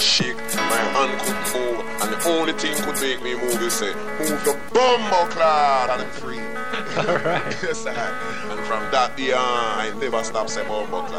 shake, my hand couldn't move, and the only thing could make me move is say, move the bumbo clot, and I'm free. Alright. Yes, I. And from that day on, I never stopped saying bumbo clot.